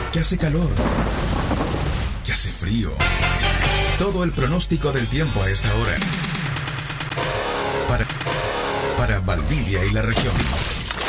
que hace calor, que hace frío. Todo el pronóstico del tiempo a esta hora. Para Valdivia y la región.